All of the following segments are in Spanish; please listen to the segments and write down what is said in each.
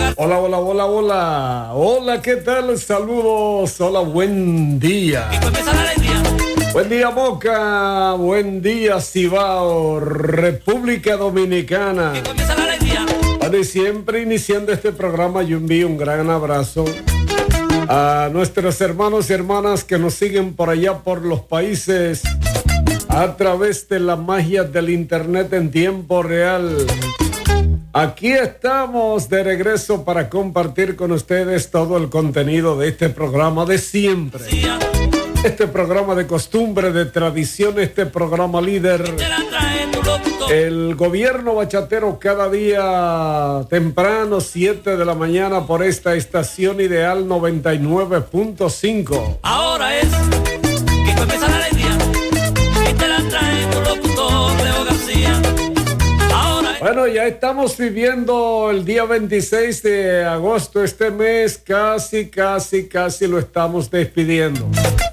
Hola, hola, hola, hola. Hola, ¿qué tal? Saludos. Hola, buen día. Buen día, Boca. Buen día, Cibao, República Dominicana. De siempre iniciando este programa, yo envío un gran abrazo a nuestros hermanos y hermanas que nos siguen por allá por los países a través de la magia del internet en tiempo real. Aquí estamos de regreso para compartir con ustedes todo el contenido de este programa de siempre. Este programa de costumbre, de tradición, este programa líder. El gobierno bachatero cada día temprano, 7 de la mañana por esta estación ideal 99.5. Ahora es que comienza la alegría y te la trae tu locutor Leo García. Bueno, ya estamos viviendo el día 26 de agosto. Este mes casi lo estamos despidiendo.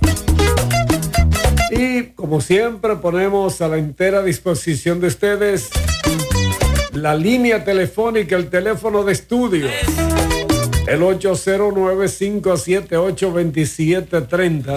Y como siempre ponemos a la entera disposición de ustedes la línea telefónica, el teléfono de estudio, el 809-578-2730.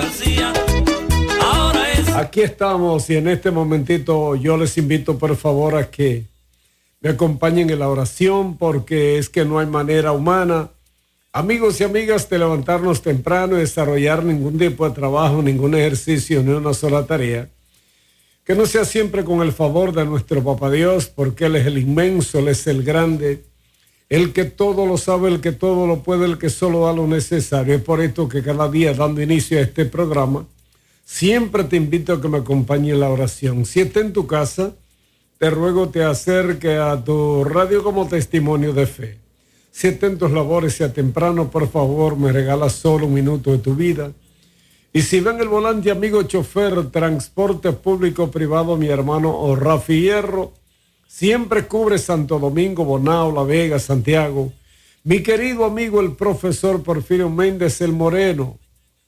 Aquí estamos y en este momentito yo les invito por favor a que me acompañen en la oración, porque es que no hay manera humana, amigos y amigas, de levantarnos temprano y desarrollar ningún tipo de trabajo, ningún ejercicio, ni una sola tarea, que no sea siempre con el favor de nuestro Papá Dios, porque Él es el inmenso, Él es el grande, el que todo lo sabe, el que todo lo puede, el que solo da lo necesario. Es por esto que cada día, dando inicio a este programa, siempre te invito a que me acompañe en la oración. Si está en tu casa, te ruego te acerque a tu radio como testimonio de fe. Si está en tus labores, sea temprano, por favor, me regalas solo un minuto de tu vida. Y si ven el volante, amigo chofer, transporte público privado, mi hermano Rafi Hierro, siempre cubre Santo Domingo, Bonao, La Vega, Santiago. Mi querido amigo el profesor Porfirio Méndez el Moreno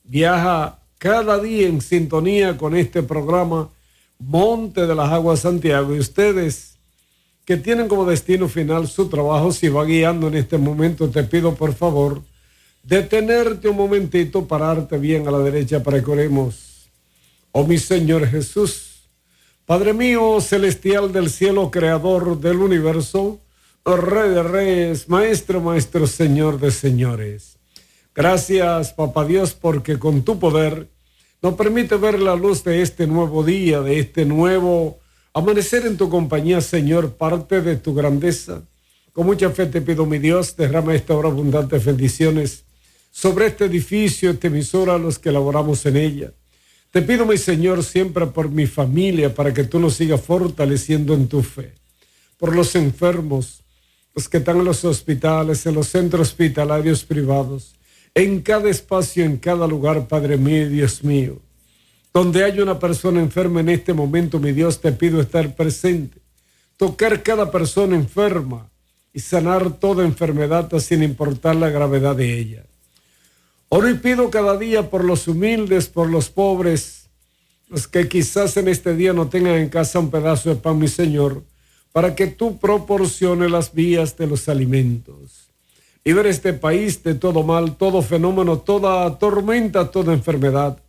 viaja cada día en sintonía con este programa Monte de las Aguas Santiago. Y ustedes que tienen como destino final su trabajo, si va guiando en este momento, te pido por favor detenerte un momentito, pararte bien a la derecha para que oremos. Oh mi Señor Jesús, Padre mío celestial del cielo, creador del universo, Rey de reyes, Maestro, Señor de señores. Gracias, Papá Dios, porque con tu poder nos permite ver la luz de este nuevo día, de este nuevo amanecer en tu compañía, Señor, parte de tu grandeza. Con mucha fe te pido, mi Dios, derrama esta hora abundantes bendiciones sobre este edificio, esta emisora, los que laboramos en ella. Te pido, mi Señor, siempre por mi familia, para que tú nos sigas fortaleciendo en tu fe. Por los enfermos, los que están en los hospitales, en los centros hospitalarios privados, en cada espacio, en cada lugar, Padre mío y Dios mío. Donde hay una persona enferma en este momento, mi Dios, te pido estar presente, tocar cada persona enferma y sanar toda enfermedad sin importar la gravedad de ella. Oro y pido cada día por los humildes, por los pobres, los que quizás en este día no tengan en casa un pedazo de pan, mi Señor, para que tú proporciones las vías de los alimentos. Libera este país de todo mal, todo fenómeno, toda tormenta, toda enfermedad.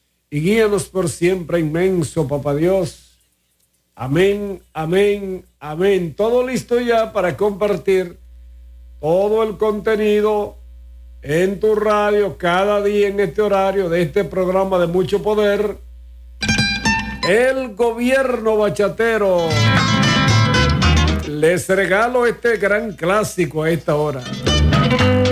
Y guíanos por siempre, inmenso Papá Dios. Amén, amén, amén. Todo listo ya para compartir todo el contenido en tu radio, cada día en este horario de este programa de mucho poder. El gobierno bachatero. Les regalo este gran clásico a esta hora.